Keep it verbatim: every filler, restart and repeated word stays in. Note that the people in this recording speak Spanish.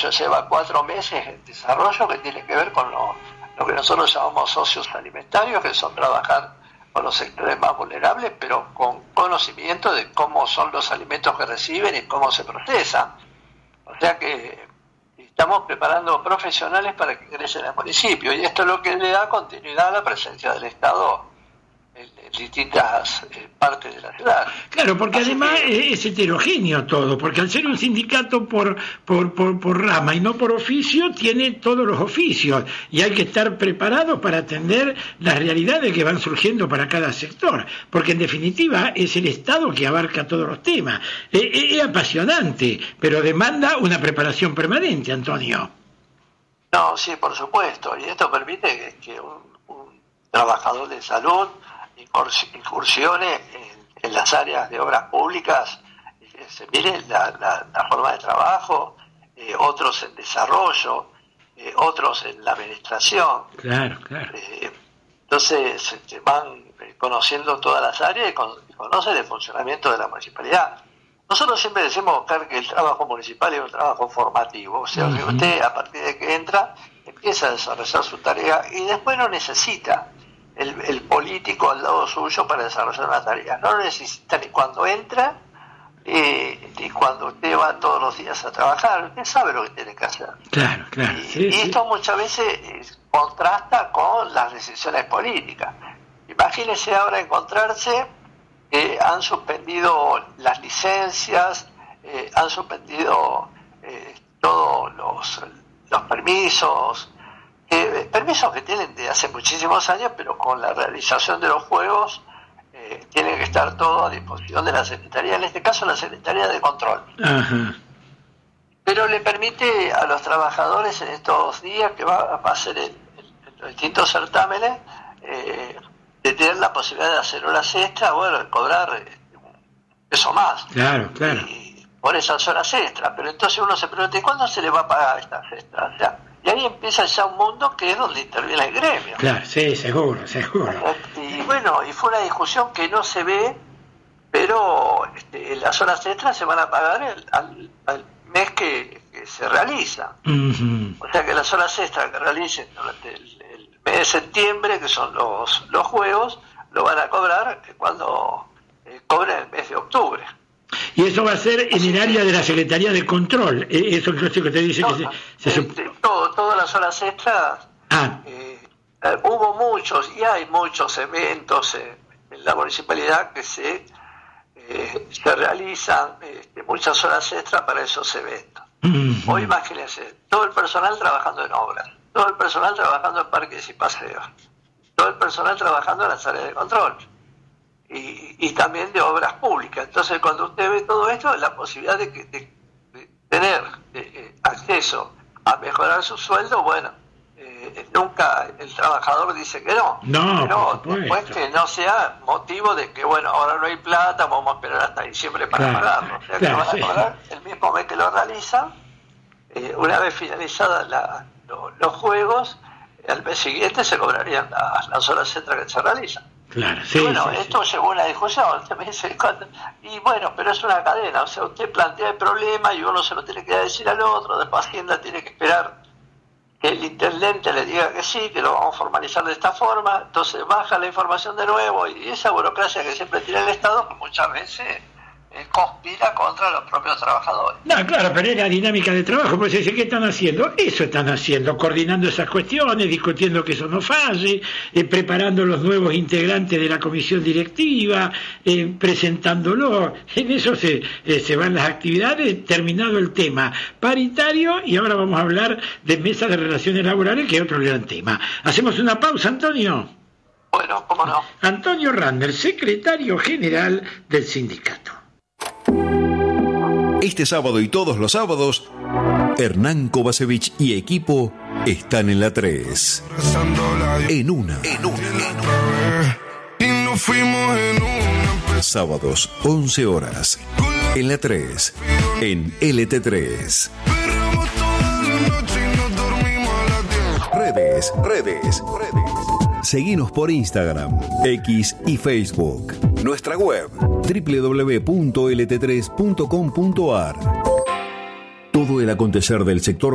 desarrollo, lleva cuatro meses en desarrollo, que tiene que ver con lo, lo que nosotros llamamos socios alimentarios, que son trabajar con los sectores más vulnerables, pero con conocimiento de cómo son los alimentos que reciben y cómo se procesan. O sea que estamos preparando profesionales para que ingresen al municipio, y esto es lo que le da continuidad a la presencia del Estado en, en distintas eh, partes de la ciudad. Claro, porque Así además que, es heterogéneo todo, porque al ser un sindicato por, por, por, por rama y no por oficio, tiene todos los oficios, y hay que estar preparados para atender las realidades que van surgiendo para cada sector, porque en definitiva es el Estado que abarca todos los temas. Es, es, es apasionante, pero demanda una preparación permanente, Antonio. No, sí, por supuesto, y esto permite que, que un, un trabajador de salud incursiones en, en las áreas de obras públicas, eh, se mire la, la, la forma de trabajo, eh, otros en desarrollo, eh, otros en la administración. Claro, claro. Eh, entonces se, se van conociendo todas las áreas y, con, y conocen el funcionamiento de la municipalidad. Nosotros siempre decimos, Oscar, que el trabajo municipal es un trabajo formativo, o sea, uh-huh. que usted a partir de que entra empieza a desarrollar su tarea y después no necesita El, el político al lado suyo para desarrollar una tarea. No lo necesita ni cuando entra, eh, ni cuando usted va todos los días a trabajar. Usted sabe lo que tiene que hacer. Claro, claro. Y, Sí, y sí. esto muchas veces eh, contrasta con las decisiones políticas. Imagínese ahora encontrarse que han suspendido las licencias, eh, han suspendido eh, todos los, los permisos, Eh, permisos que tienen de hace muchísimos años, pero con la realización de los juegos eh, tiene que estar todo a disposición de la Secretaría, en este caso la Secretaría de Control. Ajá. Pero le permite a los trabajadores en estos días que va, va a ser en, en los distintos certámenes eh, de tener la posibilidad de hacer horas extras, bueno, de cobrar eh, un peso más. Claro, claro. Y por esas horas extras. Pero entonces uno se pregunta, ¿y cuándo se le va a pagar estas extras? O sea, y ahí empieza ya un mundo que es donde interviene el gremio. Claro, sí, seguro, seguro. Y bueno, y fue una discusión que no se ve, pero este, las horas extras se van a pagar el, al, al mes que, que se realiza. Uh-huh. O sea que las horas extras que realicen durante el, el mes de septiembre, que son los, los juegos, lo van a cobrar cuando eh, cobren el mes de octubre. Y eso va a ser en el área de la Secretaría de Control. Eso es lo que te dice No, que se... se este, todo, todas las horas extras, ah. eh, eh, hubo muchos y hay muchos eventos en, en la municipalidad que se, eh, se realizan este, muchas horas extras para esos eventos. Uh-huh. Hoy imagínense, todo el personal trabajando en obras, todo el personal trabajando en parques y paseos, todo el personal trabajando en las áreas de control. Y, y también de obras públicas. Entonces, cuando usted ve todo esto, la posibilidad de, que, de, de tener eh, acceso a mejorar su sueldo, bueno, eh, nunca el trabajador dice que no. No, pero después que no sea motivo de que, bueno, ahora no hay plata, vamos a esperar hasta diciembre para claro, pagarlo. O sea, claro, que van a sí. cobrar el mismo mes que lo realizan, eh, una vez finalizadas la, lo, los juegos, al mes siguiente se cobrarían las, las horas extras que se realizan. Claro, sí, y bueno, sí, esto sí. llevó a una discusión. Usted me dice, ¿cuándo? Y bueno, pero es una cadena. O sea, usted plantea el problema y uno se lo tiene que decir al otro. Después Hacienda tiene que esperar que el intendente le diga que sí, que lo vamos a formalizar de esta forma. Entonces baja la información de nuevo. Y esa burocracia que siempre tiene el Estado, que muchas veces eh, conspira contra los propios trabajadores. No, claro, pero es la dinámica de trabajo. Pues dice, ¿qué están haciendo? Eso están haciendo, coordinando esas cuestiones, discutiendo que eso no falle, eh, preparando los nuevos integrantes de la comisión directiva, eh, presentándolo. En eso se, eh, se van las actividades, terminado el tema paritario, y ahora vamos a hablar de mesa de relaciones laborales, que es otro gran tema. ¿Hacemos una pausa, Antonio? Bueno, cómo no. Antonio Randel, secretario general del sindicato. Este sábado y todos los sábados, Hernán Kovacevic y equipo están en la tres. En una. En una. En una. Sábados, once horas. En la tres. En L T tres. Redes, redes, redes. Seguinos por Instagram, X y Facebook. Nuestra web, doble u doble u doble u punto l t tres punto com punto a r. Todo el acontecer del sector